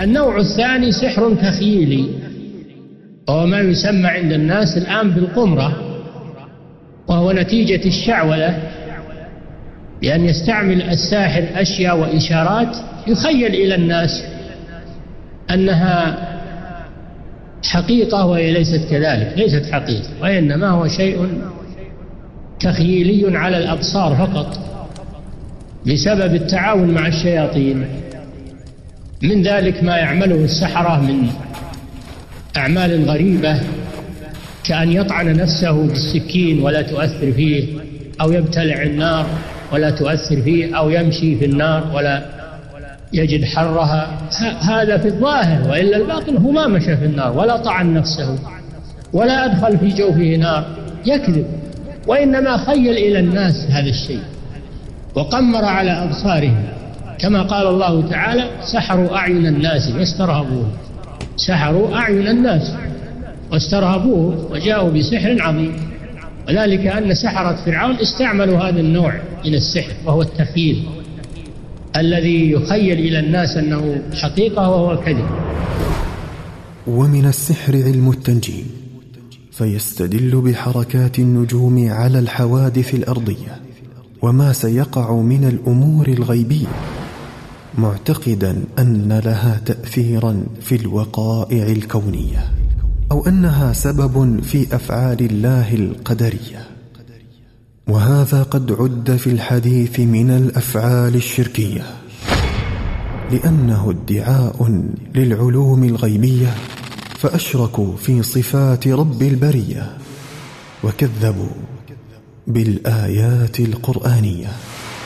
النوع الثاني سحر تخيلي، وهو ما يسمى عند الناس الآن بالقمرة، وهو نتيجة الشعوذة، بأن يستعمل الساحر أشياء وإشارات يخيل إلى الناس أنها حقيقة وهي ليست كذلك، ليست حقيقة، وإنما هو شيء تخيلي على الأبصار فقط بسبب التعاون مع الشياطين. من ذلك ما يعمله السحرة من أعمال غريبة، كأن يطعن نفسه بالسكين ولا تؤثر فيه، أو يبتلع النار ولا تؤثر فيه، أو يمشي في النار ولا يجد حرها. هذا في الظاهر، وإلا الباطن هو ما مشى في النار ولا طعن نفسه ولا أدخل في جوفه نار، يكذب، وإنما خيل إلى الناس هذا الشيء وقمر على أبصارهم، كما قال الله تعالى: سحروا أعين الناس واسترهبوه. سحروا أعين الناس واسترهبوه وجاءوا بسحر عظيم. وذلك أن سحرة فرعون استعملوا هذا النوع من السحر، وهو التخيل الذي يخيل إلى الناس أنه حقيقة وهو كذب. ومن السحر علم التنجيم، فيستدل بحركات النجوم على الحوادث الأرضية وما سيقع من الأمور الغيبية، معتقدا أن لها تأثيرا في الوقائع الكونية، أو أنها سبب في أفعال الله القدرية. وهذا قد عد في الحديث من الأفعال الشركية، لأنه ادعاء للعلوم الغيبية، فأشركوا في صفات رب البرية وكذبوا بالآيات القرآنية.